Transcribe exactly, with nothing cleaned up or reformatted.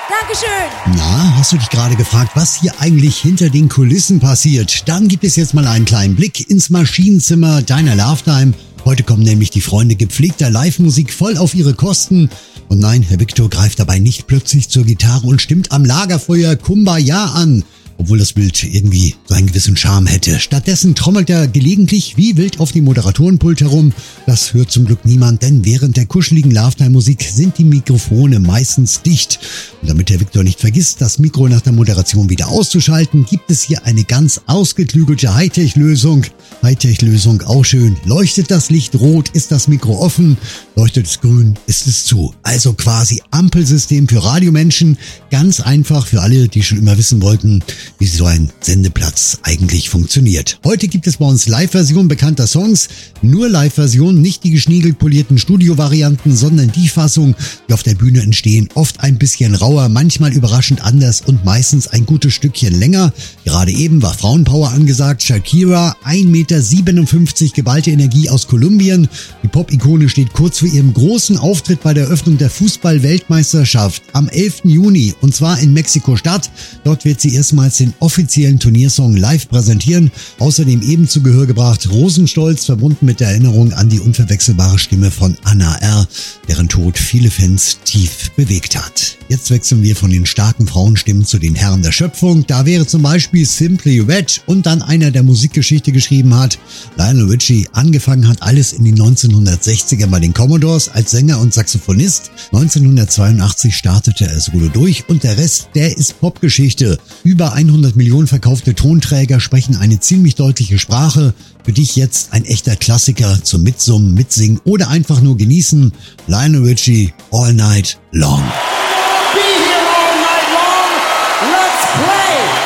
Dankeschön. Na, hast du dich gerade gefragt, was hier eigentlich hinter den Kulissen passiert? Dann gibt es jetzt mal einen kleinen Blick ins Maschinenzimmer deiner Lovetime. Heute kommen nämlich die Freunde gepflegter Live-Musik voll auf ihre Kosten. Und nein, Herr Victor greift dabei nicht plötzlich zur Gitarre und stimmt am Lagerfeuer Kumbaya an, obwohl das Bild irgendwie so einen gewissen Charme hätte. Stattdessen trommelt er gelegentlich wie wild auf dem Moderatorenpult herum. Das hört zum Glück niemand, denn während der kuscheligen Lovetime-Musik sind die Mikrofone meistens dicht. Und damit Herr Victor nicht vergisst, das Mikro nach der Moderation wieder auszuschalten, gibt es hier eine ganz ausgeklügelte Hightech-Lösung. Hightech-Lösung auch schön. Leuchtet das Licht rot, ist das Mikro offen. Leuchtet es grün, ist es zu. Also quasi Ampelsystem für Radiomenschen. Ganz einfach für alle, die schon immer wissen wollten, wie so ein Sendeplatz eigentlich funktioniert. Heute gibt es bei uns Live-Versionen bekannter Songs. Nur Live-Versionen, nicht die geschniegelt polierten Studio-Varianten, sondern die Fassung, die auf der Bühne entstehen. Oft ein bisschen rauer, manchmal überraschend anders und meistens ein gutes Stückchen länger. Gerade eben war Frauenpower angesagt. Shakira, ein Meter siebenundfünfzig, geballte Energie aus Kolumbien. Die Pop-Ikone steht kurz vor ihrem großen Auftritt bei der Eröffnung der Fußball-Weltmeisterschaft am elften Juni und zwar in Mexiko-Stadt. Dort wird sie erstmals den offiziellen Turniersong live präsentieren. Außerdem eben zu Gehör gebracht Rosenstolz, verbunden mit der Erinnerung an die unverwechselbare Stimme von Anna R., deren Tod viele Fans tief bewegt hat. Jetzt wechseln wir von den starken Frauenstimmen zu den Herren der Schöpfung. Da wäre zum Beispiel Simply Red und dann einer, der Musikgeschichte geschrieben hat. Lionel Richie. Angefangen hat alles in den neunzehnhundertsechzigern bei den Commodores als Sänger und Saxophonist. neunzehnhundertzweiundachtzig startete er solo durch und der Rest, der ist Popgeschichte. Über hundert Millionen verkaufte Tonträger sprechen eine ziemlich deutliche Sprache. Für dich jetzt ein echter Klassiker zum Mitsummen, Mitsingen oder einfach nur genießen. Lionel Richie, All Night Long. Be here all night long. Let's play.